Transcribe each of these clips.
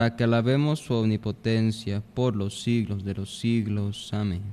para que alabemos su omnipotencia por los siglos de los siglos. Amén.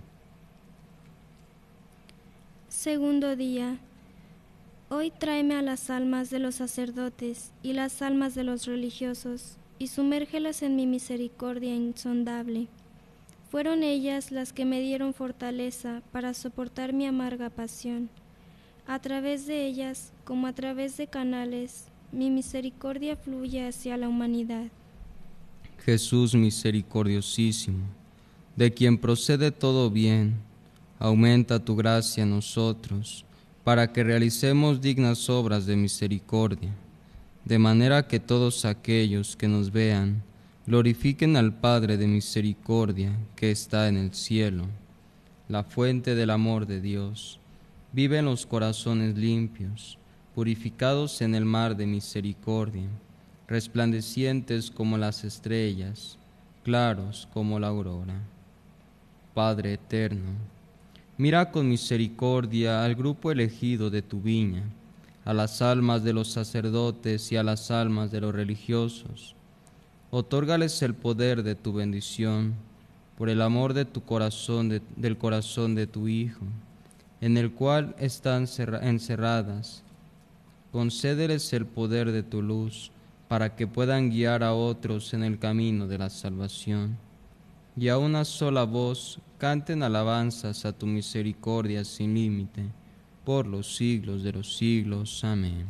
Segundo día. Hoy tráeme a las almas de los sacerdotes y las almas de los religiosos, y sumérgelas en mi misericordia insondable. Fueron ellas las que me dieron fortaleza para soportar mi amarga pasión. A través de ellas, como a través de canales, mi misericordia fluye hacia la humanidad. Jesús misericordiosísimo, de quien procede todo bien, aumenta tu gracia en nosotros, para que realicemos dignas obras de misericordia, de manera que todos aquellos que nos vean glorifiquen al Padre de misericordia que está en el cielo. La fuente del amor de Dios vive en los corazones limpios, purificados en el mar de misericordia, resplandecientes como las estrellas, claros como la aurora. Padre eterno, mira con misericordia al grupo elegido de tu viña, a las almas de los sacerdotes y a las almas de los religiosos. Otórgales el poder de tu bendición, por el amor de tu corazón, del corazón de tu Hijo, en el cual están encerradas. Concédeles el poder de tu luz, para que puedan guiar a otros en el camino de la salvación, y a una sola voz canten alabanzas a tu misericordia sin límite, por los siglos de los siglos. Amén.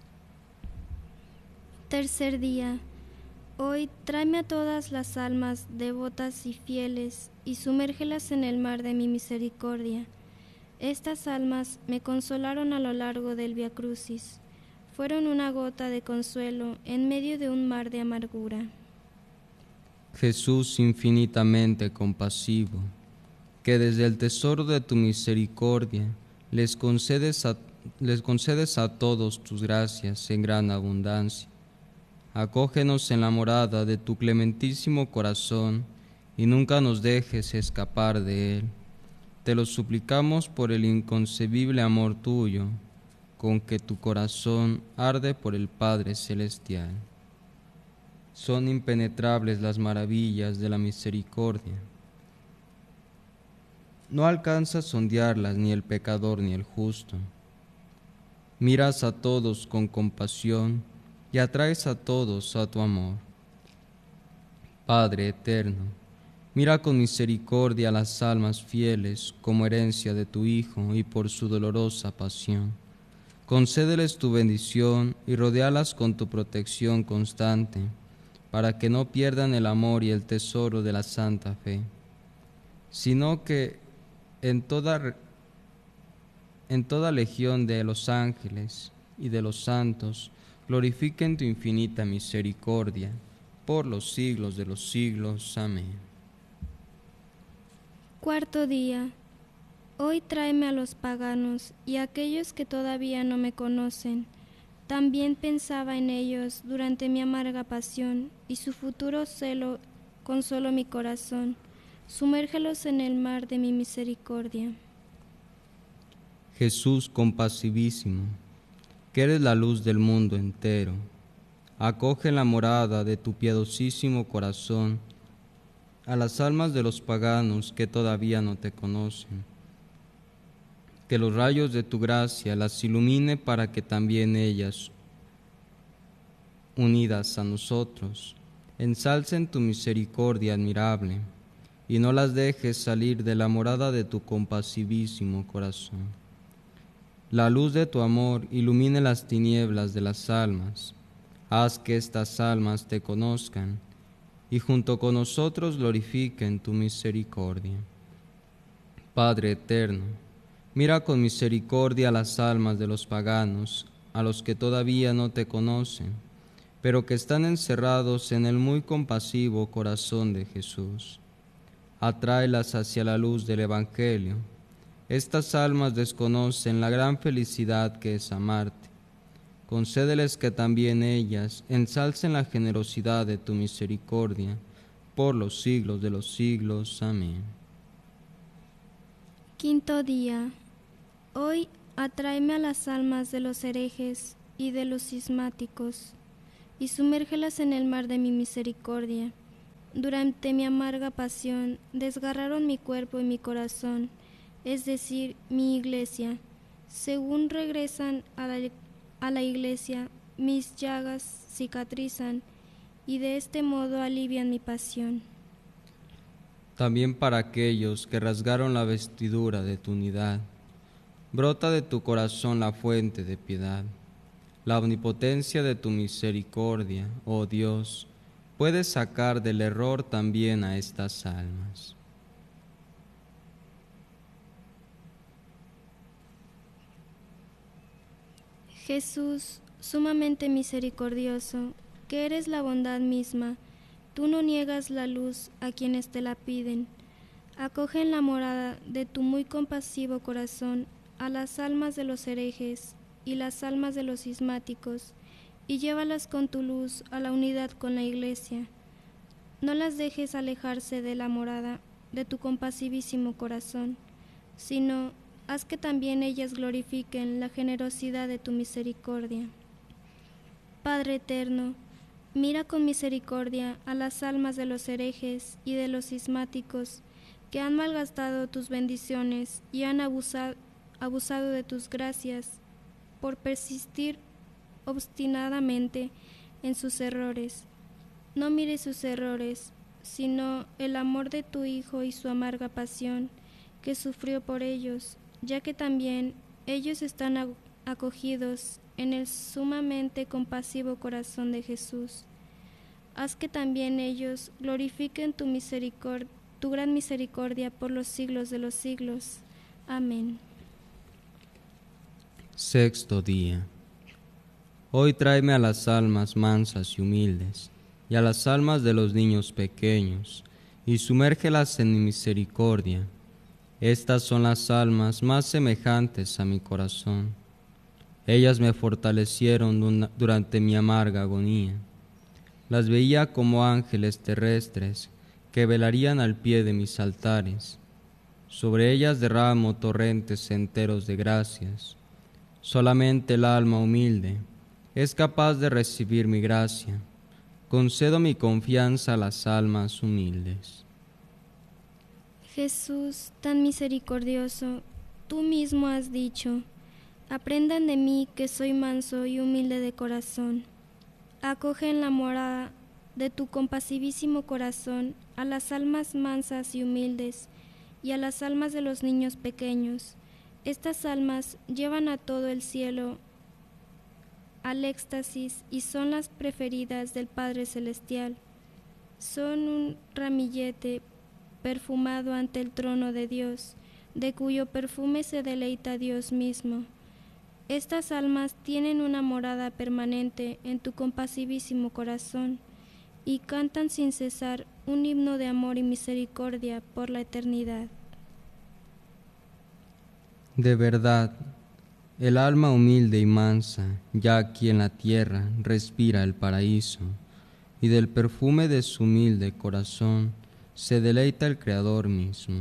Tercer día. Hoy tráeme a todas las almas devotas y fieles, y sumérgelas en el mar de mi misericordia. Estas almas me consolaron a lo largo del Vía Crucis. Fueron una gota de consuelo en medio de un mar de amargura. Jesús infinitamente compasivo, que desde el tesoro de tu misericordia les concedes a todos tus gracias en gran abundancia. Acógenos en la morada de tu clementísimo corazón y nunca nos dejes escapar de él. Te lo suplicamos por el inconcebible amor tuyo, con que tu corazón arde por el Padre Celestial. Son impenetrables las maravillas de la misericordia. No alcanza a sondearlas ni el pecador ni el justo. Miras a todos con compasión y atraes a todos a tu amor. Padre eterno, mira con misericordia a las almas fieles como herencia de tu Hijo y por su dolorosa pasión. Concédeles tu bendición y rodéalas con tu protección constante, para que no pierdan el amor y el tesoro de la santa fe, sino que en toda legión de los ángeles y de los santos glorifiquen tu infinita misericordia por los siglos de los siglos. Amén. Cuarto día. Hoy tráeme a los paganos y a aquellos que todavía no me conocen. También pensaba en ellos durante mi amarga pasión, y su futuro celo consoló mi corazón. Sumérgelos en el mar de mi misericordia. Jesús compasivísimo, que eres la luz del mundo entero, acoge en la morada de tu piadosísimo corazón a las almas de los paganos que todavía no te conocen. Que los rayos de tu gracia las ilumine para que también ellas, unidas a nosotros, ensalcen tu misericordia admirable, y no las dejes salir de la morada de tu compasivísimo corazón. La luz de tu amor ilumine las tinieblas de las almas. Haz que estas almas te conozcan, y junto con nosotros glorifiquen tu misericordia. Padre eterno, mira con misericordia las almas de los paganos, a los que todavía no te conocen, pero que están encerrados en el muy compasivo corazón de Jesús. Atráelas hacia la luz del Evangelio. Estas almas desconocen la gran felicidad que es amarte. Concédeles que también ellas ensalcen la generosidad de tu misericordia por los siglos de los siglos. Amén. Quinto día. Hoy atráeme a las almas de los herejes y de los cismáticos. y sumérgelas en el mar de mi misericordia. Durante mi amarga pasión desgarraron mi cuerpo y mi corazón, es decir, mi iglesia. Según regresan a la iglesia, mis llagas cicatrizan, y de este modo alivian mi pasión. También para aquellos que rasgaron la vestidura de tu unidad, brota de tu corazón la fuente de piedad. La omnipotencia de tu misericordia, oh Dios, puede sacar del error también a estas almas. Jesús, sumamente misericordioso, que eres la bondad misma, tú no niegas la luz a quienes te la piden. Acoge en la morada de tu muy compasivo corazón a las almas de los herejes y las almas de los cismáticos, y llévalas con tu luz a la unidad con la Iglesia. No las dejes alejarse de la morada de tu compasivísimo corazón, sino haz que también ellas glorifiquen la generosidad de tu misericordia. Padre eterno, mira con misericordia a las almas de los herejes y de los cismáticos que han malgastado tus bendiciones y han abusado de tus gracias por persistir obstinadamente en sus errores. No mires sus errores, sino el amor de tu Hijo y su amarga pasión que sufrió por ellos, ya que también ellos están acogidos en el sumamente compasivo corazón de Jesús. Haz que también ellos glorifiquen tu gran misericordia por los siglos de los siglos. Amén. Sexto día. Hoy tráeme a las almas mansas y humildes, y a las almas de los niños pequeños, y sumérgelas en mi misericordia. Estas son las almas más semejantes a mi corazón. Ellas me fortalecieron durante mi amarga agonía. Las veía como ángeles terrestres que velarían al pie de mis altares. Sobre ellas derramo torrentes enteros de gracias. Solamente el alma humilde es capaz de recibir mi gracia. Concedo mi confianza a las almas humildes. Jesús, tan misericordioso, tú mismo has dicho: aprendan de mí que soy manso y humilde de corazón. Acoge en la morada de tu compasivísimo corazón a las almas mansas y humildes y a las almas de los niños pequeños. Estas almas llevan a todo el cielo al éxtasis y son las preferidas del Padre Celestial. Son un ramillete perfumado ante el trono de Dios, de cuyo perfume se deleita Dios mismo. Estas almas tienen una morada permanente en tu compasivísimo corazón y cantan sin cesar un himno de amor y misericordia por la eternidad. De verdad, el alma humilde y mansa, ya aquí en la tierra, respira el paraíso, y del perfume de su humilde corazón se deleita el Creador mismo.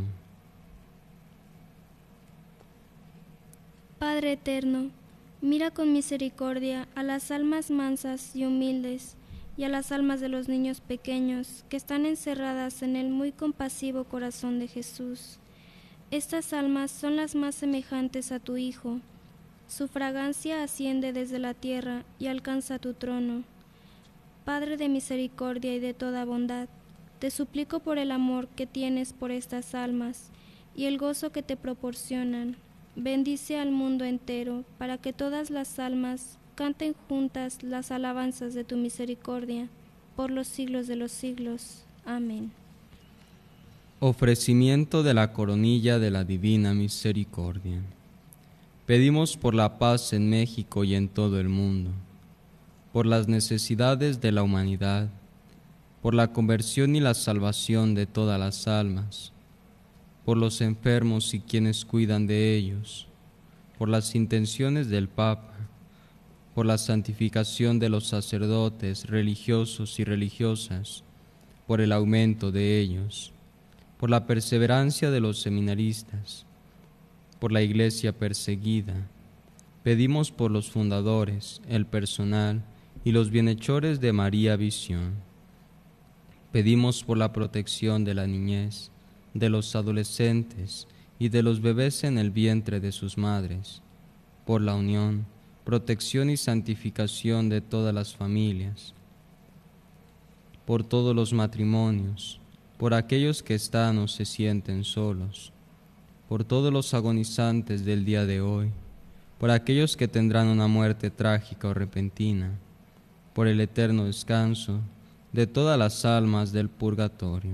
Padre eterno, mira con misericordia a las almas mansas y humildes y a las almas de los niños pequeños que están encerradas en el muy compasivo corazón de Jesús. Estas almas son las más semejantes a tu Hijo. Su fragancia asciende desde la tierra y alcanza tu trono. Padre de misericordia y de toda bondad, te suplico por el amor que tienes por estas almas y el gozo que te proporcionan. Bendice al mundo entero para que todas las almas canten juntas las alabanzas de tu misericordia por los siglos de los siglos. Amén. Ofrecimiento de la coronilla de la Divina Misericordia. Pedimos por la paz en México y en todo el mundo, por las necesidades de la humanidad, por la conversión y la salvación de todas las almas, por los enfermos y quienes cuidan de ellos, por las intenciones del Papa, por la santificación de los sacerdotes, religiosos y religiosas, por el aumento de ellos, por la perseverancia de los seminaristas, por la Iglesia perseguida. Pedimos por los fundadores, el personal y los bienhechores de María Visión. Pedimos por la protección de la niñez, de los adolescentes y de los bebés en el vientre de sus madres, por la unión, protección y santificación de todas las familias, por todos los matrimonios, por aquellos que están o se sienten solos, por todos los agonizantes del día de hoy, por aquellos que tendrán una muerte trágica o repentina, por el eterno descanso de todas las almas del purgatorio.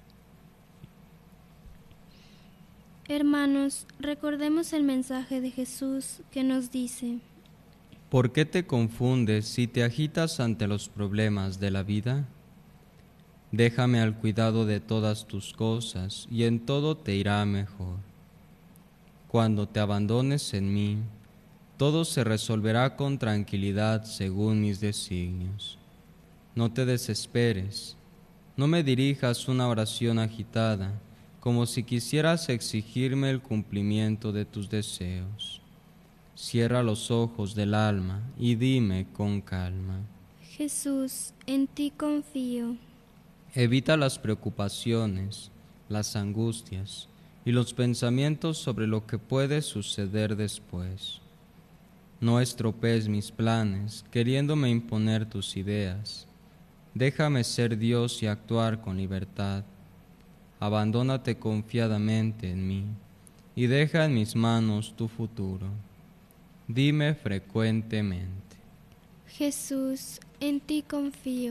Hermanos, recordemos el mensaje de Jesús que nos dice: ¿Por qué te confundes si te agitas ante los problemas de la vida? Déjame al cuidado de todas tus cosas y en todo te irá mejor. Cuando te abandones en mí, todo se resolverá con tranquilidad según mis designios. No te desesperes, no me dirijas una oración agitada, como si quisieras exigirme el cumplimiento de tus deseos. Cierra los ojos del alma y dime con calma: Jesús, en ti confío. Evita las preocupaciones, las angustias y los pensamientos sobre lo que puede suceder después. No estropees mis planes queriéndome imponer tus ideas. Déjame ser Dios y actuar con libertad. Abandónate confiadamente en mí y deja en mis manos tu futuro. Dime frecuentemente: Jesús, en ti confío.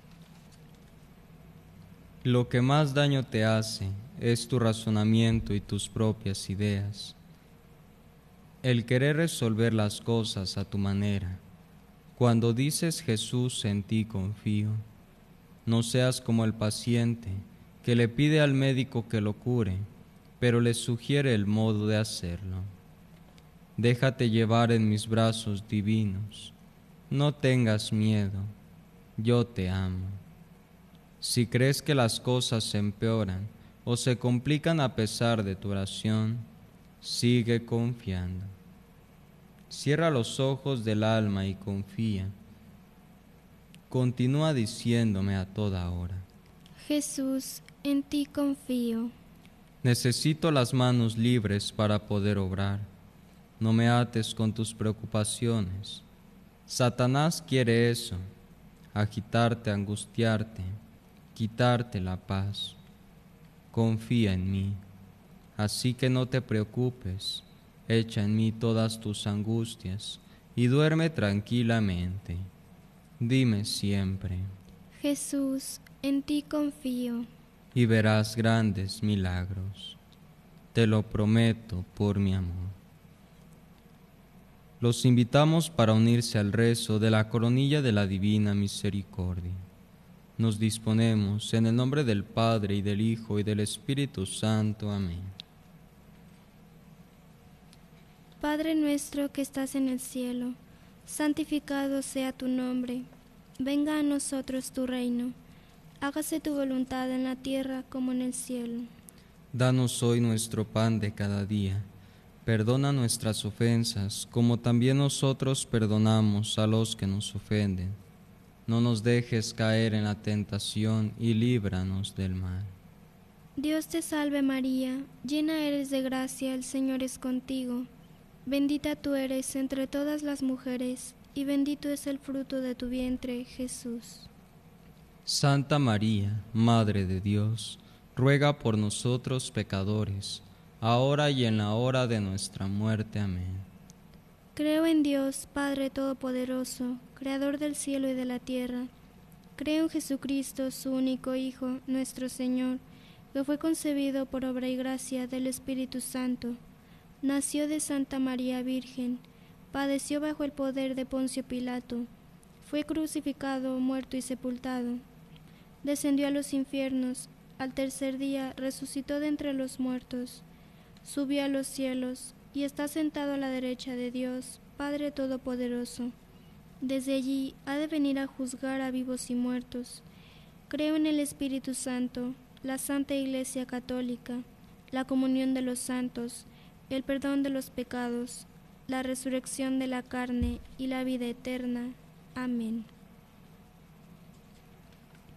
Lo que más daño te hace es tu razonamiento y tus propias ideas. El querer resolver las cosas a tu manera. Cuando dices Jesús, en ti confío, no seas como el paciente que le pide al médico que lo cure, pero le sugiere el modo de hacerlo. Déjate llevar en mis brazos divinos. No tengas miedo, yo te amo. Si crees que las cosas se empeoran o se complican a pesar de tu oración, sigue confiando. Cierra los ojos del alma y confía. Continúa diciéndome a toda hora: Jesús, en ti confío. Necesito las manos libres para poder obrar. No me ates con tus preocupaciones. Satanás quiere eso: agitarte, angustiarte, quitarte la paz. Confía en mí, así que no te preocupes. Echa en mí todas tus angustias y duerme tranquilamente. Dime siempre: Jesús, en ti confío. y verás grandes milagros. Te lo prometo por mi amor. Los invitamos para unirse al rezo de la coronilla de la Divina Misericordia. Nos disponemos en el nombre del Padre, y del Hijo, y del Espíritu Santo. Amén. Padre nuestro que estás en el cielo, santificado sea tu nombre. Venga a nosotros tu reino. Hágase tu voluntad en la tierra como en el cielo. Danos hoy nuestro pan de cada día. Perdona nuestras ofensas, como también nosotros perdonamos a los que nos ofenden. No nos dejes caer en la tentación y líbranos del mal. Dios te salve María, llena eres de gracia, el Señor es contigo. Bendita tú eres entre todas las mujeres, y bendito es el fruto de tu vientre, Jesús. Santa María, Madre de Dios, ruega por nosotros pecadores, ahora y en la hora de nuestra muerte. Amén. Creo en Dios, Padre Todopoderoso, Creador del cielo y de la tierra. Creo en Jesucristo, su único Hijo, nuestro Señor, que fue concebido por obra y gracia del Espíritu Santo. Nació de Santa María Virgen, padeció bajo el poder de Poncio Pilato, fue crucificado, muerto y sepultado. Descendió a los infiernos, al tercer día resucitó de entre los muertos, subió a los cielos y está sentado a la derecha de Dios, Padre Todopoderoso. Desde allí ha de venir a juzgar a vivos y muertos. Creo en el Espíritu Santo, la Santa Iglesia Católica, la comunión de los santos, el perdón de los pecados, la resurrección de la carne y la vida eterna. Amén.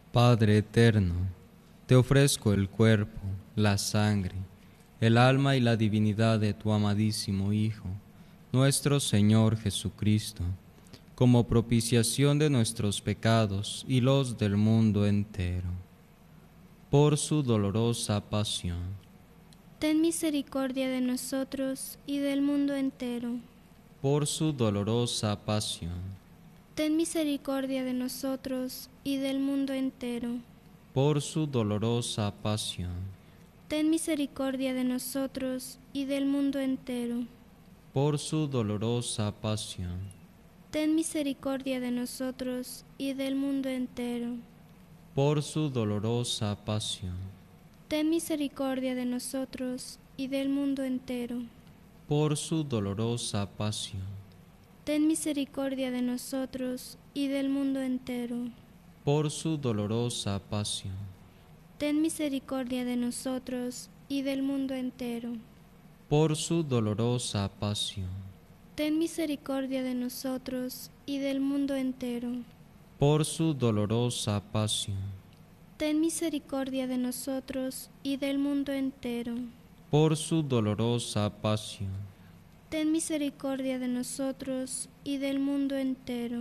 Padre eterno, te ofrezco el cuerpo, la sangre, el alma y la divinidad de tu amadísimo Hijo, nuestro Señor Jesucristo, como propiciación de nuestros pecados y los del mundo entero. Por su dolorosa pasión. Ten misericordia de nosotros y del mundo entero. Por su dolorosa pasión. Ten misericordia de nosotros y del mundo entero. Por su dolorosa pasión. Ten misericordia de nosotros y del mundo entero. Por su dolorosa pasión. Ten misericordia de nosotros y del mundo entero. Por su dolorosa pasión. Ten misericordia de nosotros y del mundo entero. Por su dolorosa pasión. Ten misericordia de nosotros y del mundo entero. Por su dolorosa pasión. Ten misericordia de nosotros y del mundo entero. Por su dolorosa pasión. Ten misericordia de nosotros y del mundo entero. Por su dolorosa pasión. Ten misericordia de nosotros y del mundo entero. Por su dolorosa pasión. Ten misericordia de nosotros y del mundo entero.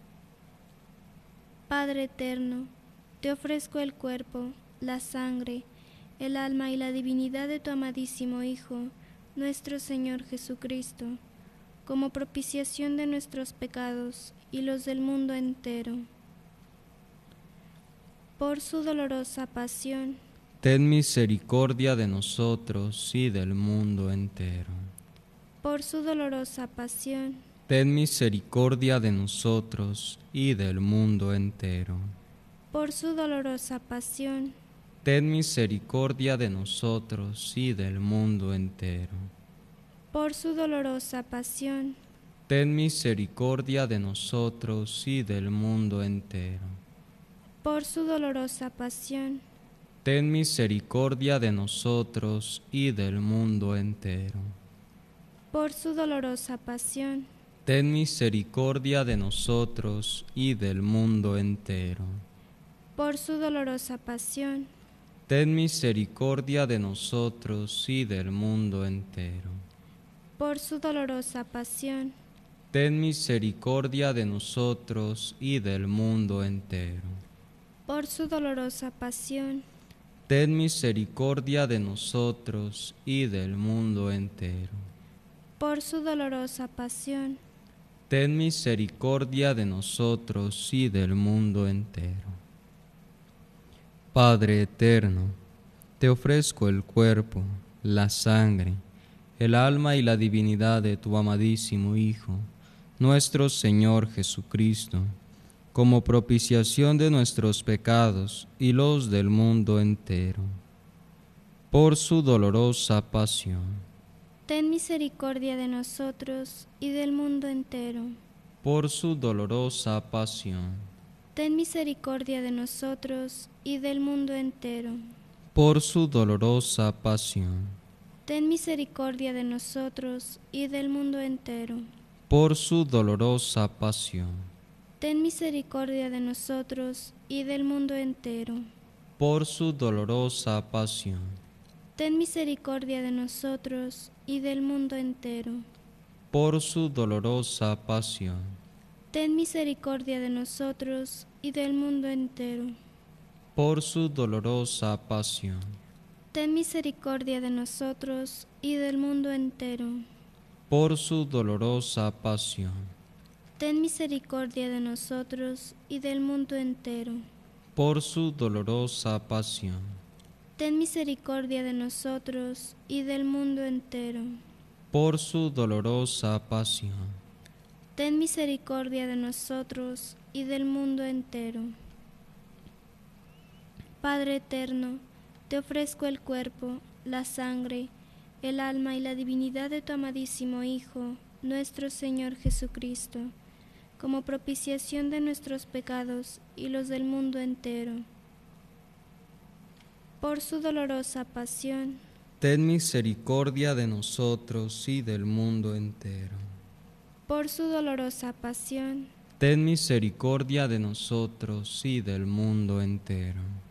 Padre eterno, te ofrezco el cuerpo, la sangre, el alma y la divinidad de tu amadísimo Hijo, nuestro Señor Jesucristo, como propiciación de nuestros pecados y los del mundo entero. Por su dolorosa pasión. Ten misericordia de nosotros y del mundo entero. Por su dolorosa pasión. Ten misericordia de nosotros y del mundo entero. Por su dolorosa pasión. Ten misericordia de nosotros y del mundo entero. Por su dolorosa pasión. Ten misericordia de nosotros y del mundo entero. Por su dolorosa pasión. Ten misericordia de nosotros y del mundo entero. Por su dolorosa pasión. Ten misericordia de nosotros y del mundo entero. Por su dolorosa pasión. Ten misericordia de nosotros y del mundo entero. Por su dolorosa pasión. Ten misericordia de nosotros y del mundo entero. Por su dolorosa pasión. Ten misericordia de nosotros y del mundo entero. Por su dolorosa pasión. Ten misericordia de nosotros y del mundo entero. Padre eterno, te ofrezco el cuerpo, la sangre, el alma y la divinidad de tu amadísimo Hijo, nuestro Señor Jesucristo, como propiciación de nuestros pecados y los del mundo entero. Por su dolorosa pasión. Ten misericordia de nosotros y del mundo entero. Por su dolorosa pasión. Ten misericordia de nosotros y del mundo entero. Por su dolorosa pasión. Ten misericordia de nosotros y del mundo entero. Por su dolorosa pasión. Ten misericordia de nosotros y del mundo entero. Por su dolorosa pasión. Ten misericordia de nosotros y del mundo entero. Por su dolorosa pasión. Ten misericordia de nosotros y del mundo entero. Por su dolorosa pasión. Ten misericordia de nosotros y del mundo entero. Por su dolorosa pasión. Ten misericordia de nosotros y del mundo entero. Por su dolorosa pasión. Ten misericordia de nosotros y del mundo entero. Por su dolorosa pasión. Ten misericordia de nosotros y del mundo entero. Padre eterno, te ofrezco el cuerpo, la sangre, el alma y la divinidad de tu amadísimo Hijo, nuestro Señor Jesucristo, como propiciación de nuestros pecados y los del mundo entero. Por su dolorosa pasión. Ten misericordia de nosotros y del mundo entero. Por su dolorosa pasión. ten misericordia de nosotros y del mundo entero.